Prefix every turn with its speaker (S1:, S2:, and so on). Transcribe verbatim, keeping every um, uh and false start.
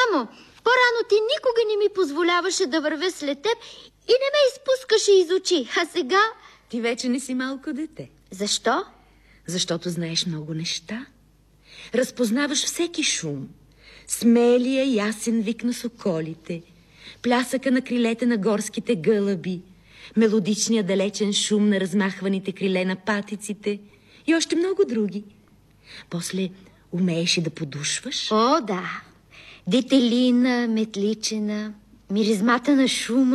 S1: Мамо, по-рано ти никога не ми позволяваше да вървя след теб и не ме изпускаше из очи. А сега...
S2: Ти вече не си малко дете.
S1: Защо?
S2: Защото знаеш много неща. Разпознаваш всеки шум. Смелия ясен вик на соколите, плясъка на крилете на горските гълъби, мелодичния далечен шум на размахваните криле на патиците и още много други. После умееш и да подушваш.
S1: О, да. Детелина, метличена, миризмата на шума.